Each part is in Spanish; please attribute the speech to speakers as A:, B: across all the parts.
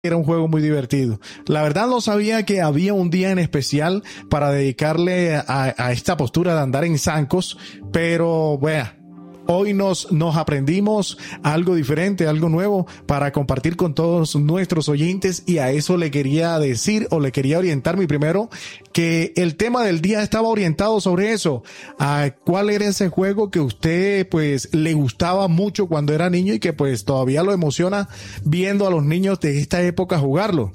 A: Era un juego muy divertido. La verdad no sabía que había un día en especial para dedicarle a esta postura de andar en zancos, pero bueno, hoy nos aprendimos algo diferente, algo nuevo para compartir con todos nuestros oyentes, y a eso le quería decir, o le quería orientar mi primero, que el tema del día estaba orientado sobre eso, a cuál era ese juego que usted pues le gustaba mucho cuando era niño y que pues todavía lo emociona viendo a los niños de esta época jugarlo.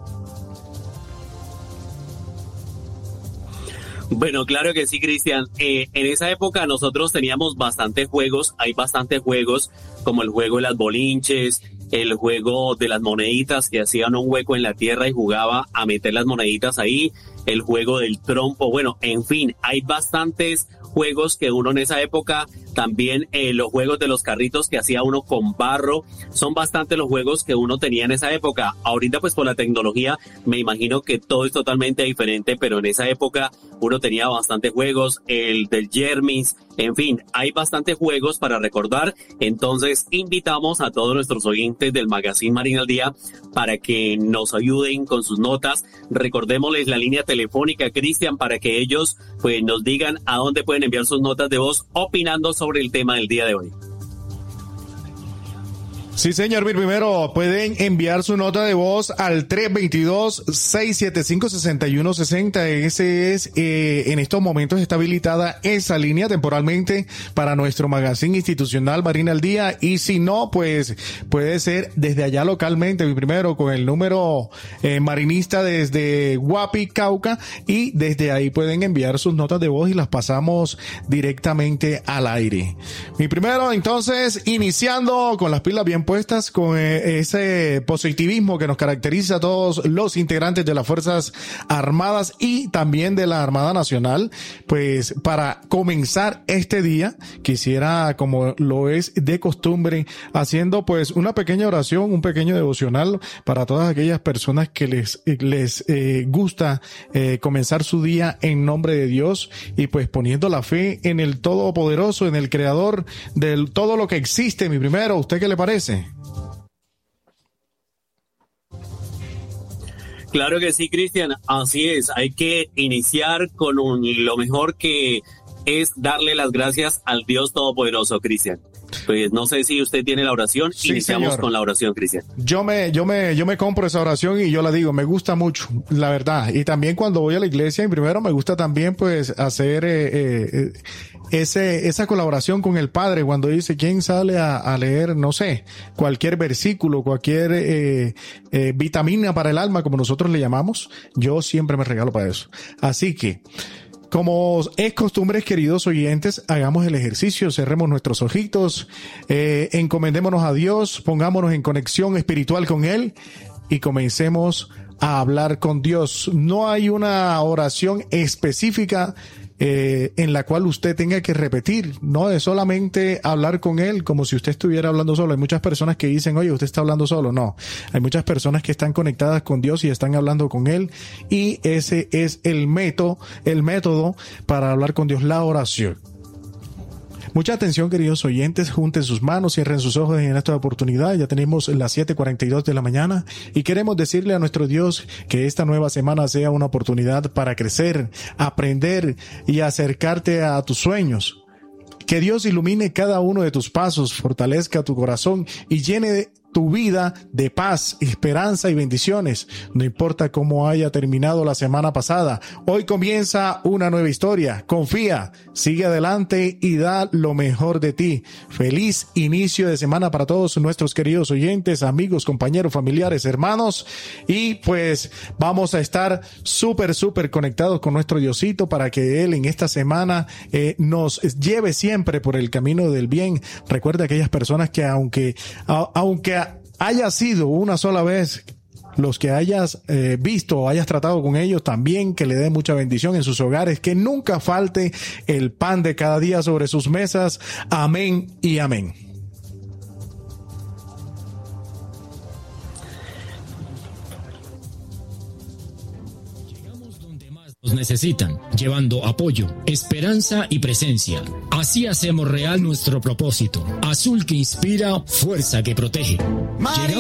B: Bueno, claro que sí, Cristian. En esa época nosotros teníamos bastantes juegos, hay bastantes juegos, como el juego de las bolinches, el juego de las moneditas, que hacían un hueco en la tierra y jugaba a meter las moneditas ahí, el juego del trompo, bueno, en fin, hay bastantes juegos que uno en esa época, también los juegos de los carritos que hacía uno con barro, son bastantes los juegos que uno tenía en esa época. Ahorita pues por la tecnología me imagino que todo es totalmente diferente, pero en esa época uno tenía bastantes juegos, el del Jermis, en fin, hay bastantes juegos para recordar. Entonces invitamos a todos nuestros oyentes del Magazine Marina al Día para que nos ayuden con sus notas. Recordémosles la línea telefónica, Cristian, para que ellos pues nos digan a dónde pueden enviar sus notas de voz opinando sobre el tema del día de hoy.
A: Sí, señor. Primero pueden enviar su nota de voz al 322-675-6160. Ese es, en estos momentos está habilitada esa línea temporalmente para nuestro magazine institucional Marina al Día. Y si no, pues puede ser desde allá localmente, primero con el número marinista desde Guapi, Cauca, y desde ahí pueden enviar sus notas de voz y las pasamos directamente al aire. Mi primero, entonces, iniciando con las pilas bien puestas, con ese positivismo que nos caracteriza a todos los integrantes de las Fuerzas Armadas y también de la Armada Nacional, pues para comenzar este día quisiera, como lo es de costumbre, haciendo pues una pequeña oración, un pequeño devocional para todas aquellas personas que les gusta comenzar su día en nombre de Dios y pues poniendo la fe en el Todopoderoso, en el Creador de todo lo que existe. Mi primero, ¿usted qué le parece?
B: Claro que sí, Cristian, así es, hay que iniciar con lo mejor, que es darle las gracias al Dios Todopoderoso, Cristian. Pues no sé si usted tiene la oración. Sí, iniciamos, señor, con la oración, Cristian.
A: Yo me compro esa oración y yo la digo, me gusta mucho, la verdad. Y también cuando voy a la iglesia, y primero me gusta también pues hacer esa colaboración con el Padre cuando dice quién sale a leer, no sé, cualquier versículo, cualquier vitamina para el alma, como nosotros le llamamos. Yo siempre me regalo para eso. Así que, como es costumbre, queridos oyentes, hagamos el ejercicio, cerremos nuestros ojitos, encomendémonos a Dios, pongámonos en conexión espiritual con Él y comencemos a hablar con Dios. No hay una oración específica en la cual usted tenga que repetir, no es solamente hablar con Él como si usted estuviera hablando solo. Hay muchas personas que dicen, oye, usted está hablando solo. No, hay muchas personas que están conectadas con Dios y están hablando con Él, y ese es el método para hablar con Dios, la oración. Mucha atención, queridos oyentes, junten sus manos, cierren sus ojos en esta oportunidad. Ya tenemos las 7:42 de la mañana y queremos decirle a nuestro Dios que esta nueva semana sea una oportunidad para crecer, aprender y acercarte a tus sueños. Que Dios ilumine cada uno de tus pasos, fortalezca tu corazón y llene tu vida de paz, esperanza y bendiciones. No importa cómo haya terminado la semana pasada, hoy comienza una nueva historia. Confía, sigue adelante y da lo mejor de ti. Feliz inicio de semana para todos nuestros queridos oyentes, amigos, compañeros, familiares, hermanos. Y pues vamos a estar súper conectados con nuestro Diosito para que Él en esta semana nos lleve siempre por el camino del bien. Recuerda aquellas personas que aunque haya sido una sola vez, los que hayas visto o hayas tratado con ellos, también que le dé mucha bendición en sus hogares, que nunca falte el pan de cada día sobre sus mesas. Amén y amén.
C: Nos necesitan, llevando apoyo, esperanza y presencia. Así hacemos real nuestro propósito. Azul que inspira, fuerza que protege.